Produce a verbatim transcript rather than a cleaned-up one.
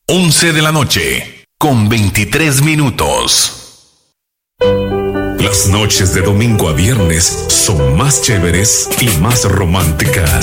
once de la noche, con veintitrés minutos. Las noches de domingo a viernes son más chéveres y más románticas.